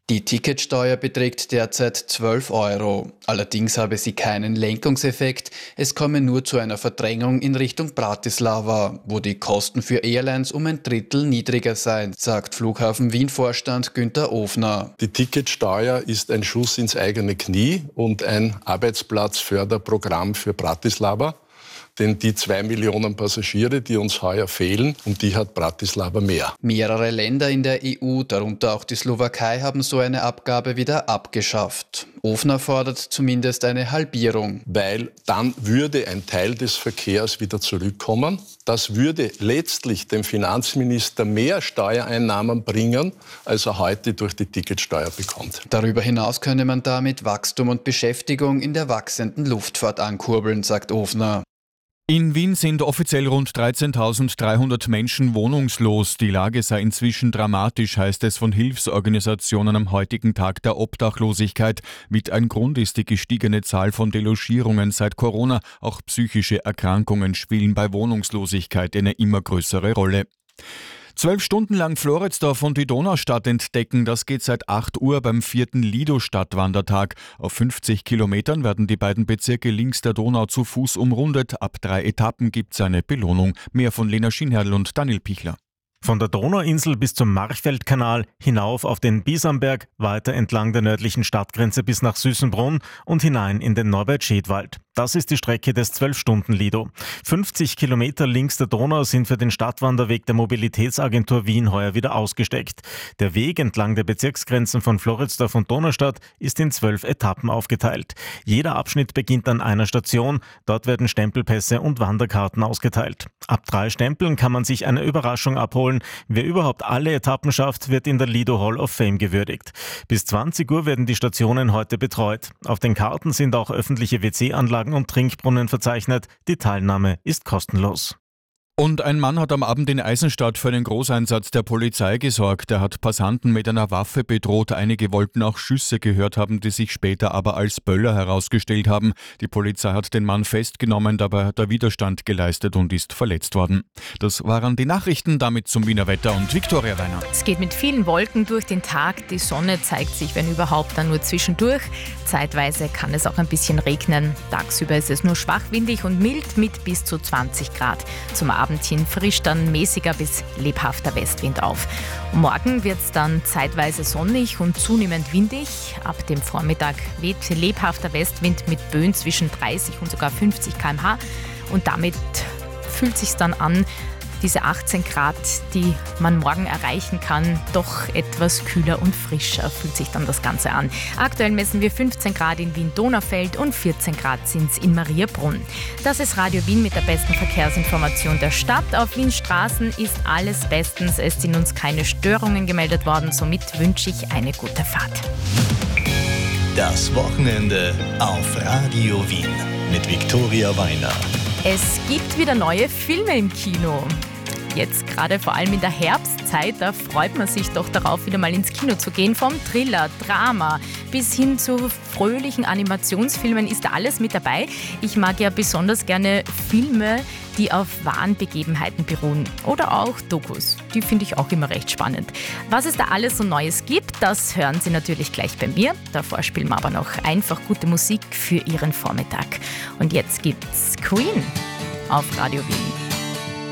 Die Ticketsteuer beträgt derzeit 12 Euro. Allerdings habe sie keinen Lenkungseffekt. Es komme nur zu einer Verdrängung in Richtung Bratislava, wo die Kosten für Airlines um ein Drittel niedriger seien, sagt Flughafen Wien-Vorstand Günther Ofner. Die Ticketsteuer ist ein Schuss ins eigene Knie und ein Arbeitsplatzförderprogramm für Bratislava. Denn die 2 Millionen Passagiere, die uns heuer fehlen, um die hat Bratislava mehr. Mehrere Länder in der EU, darunter auch die Slowakei, haben so eine Abgabe wieder abgeschafft. Ofner fordert zumindest eine Halbierung. Weil dann würde ein Teil des Verkehrs wieder zurückkommen. Das würde letztlich dem Finanzminister mehr Steuereinnahmen bringen, als er heute durch die Ticketsteuer bekommt. Darüber hinaus könne man damit Wachstum und Beschäftigung in der wachsenden Luftfahrt ankurbeln, sagt Ofner. In Wien sind offiziell rund 13.300 Menschen wohnungslos. Die Lage sei inzwischen dramatisch, heißt es von Hilfsorganisationen am heutigen Tag der Obdachlosigkeit. Mit ein Grund ist die gestiegene Zahl von Delogierungen seit Corona. Auch psychische Erkrankungen spielen bei Wohnungslosigkeit eine immer größere Rolle. 12 Stunden lang Floridsdorf und die Donaustadt entdecken, das geht seit 8 Uhr beim 4. Lido-Stadtwandertag. Auf 50 Kilometern werden die beiden Bezirke links der Donau zu Fuß umrundet. Ab 3 Etappen gibt's eine Belohnung. Mehr von Lena Schienherrl und Daniel Pichler. Von der Donauinsel bis zum Marchfeldkanal, hinauf auf den Biesamberg, weiter entlang der nördlichen Stadtgrenze bis nach Süßenbrunn und hinein in den Norbert-Scheth-Wald. Das ist die Strecke des 12-Stunden-Lido. 50 Kilometer links der Donau sind für den Stadtwanderweg der Mobilitätsagentur Wien heuer wieder ausgesteckt. Der Weg entlang der Bezirksgrenzen von Floridsdorf und Donaustadt ist in 12 Etappen aufgeteilt. Jeder Abschnitt beginnt an einer Station. Dort werden Stempelpässe und Wanderkarten ausgeteilt. Ab 3 Stempeln kann man sich eine Überraschung abholen. Wer überhaupt alle Etappen schafft, wird in der Lido Hall of Fame gewürdigt. Bis 20 Uhr werden die Stationen heute betreut. Auf den Karten sind auch öffentliche WC-Anlagen und Trinkbrunnen verzeichnet. Die Teilnahme ist kostenlos. Und ein Mann hat am Abend in Eisenstadt für einen Großeinsatz der Polizei gesorgt. Er hat Passanten mit einer Waffe bedroht. Einige wollten auch Schüsse gehört haben, die sich später aber als Böller herausgestellt haben. Die Polizei hat den Mann festgenommen, dabei hat er Widerstand geleistet und ist verletzt worden. Das waren die Nachrichten, damit zum Wiener Wetter und Viktoria Weiner. Es geht mit vielen Wolken durch den Tag. Die Sonne zeigt sich, wenn überhaupt, dann nur zwischendurch. Zeitweise kann es auch ein bisschen regnen. Tagsüber ist es nur schwach windig und mild mit bis zu 20 Grad. Zum Abend hin frischt dann mäßiger bis lebhafter Westwind auf. Morgen wird es dann zeitweise sonnig und zunehmend windig. Ab dem Vormittag weht lebhafter Westwind mit Böen zwischen 30 und sogar 50 km/h. Und damit fühlt es sich dann an, diese 18 Grad, die man morgen erreichen kann, doch etwas kühler und frischer fühlt sich dann das Ganze an. Aktuell messen wir 15 Grad in Wien-Donaufeld und 14 Grad sind es in Mariabrunn. Das ist Radio Wien mit der besten Verkehrsinformation der Stadt. Auf Wiens Straßen ist alles bestens. Es sind uns keine Störungen gemeldet worden. Somit wünsche ich eine gute Fahrt. Das Wochenende auf Radio Wien mit Viktoria Weiner. Es gibt wieder neue Filme im Kino. Jetzt gerade vor allem in der Herbstzeit, da freut man sich doch darauf, wieder mal ins Kino zu gehen. Vom Thriller, Drama bis hin zu fröhlichen Animationsfilmen ist da alles mit dabei. Ich mag ja besonders gerne Filme, die auf wahren Begebenheiten beruhen. Oder auch Dokus. Die finde ich auch immer recht spannend. Was es da alles so Neues gibt, das hören Sie natürlich gleich bei mir. Davor spielen wir aber noch einfach gute Musik für Ihren Vormittag. Und jetzt gibt's Queen auf Radio Wien.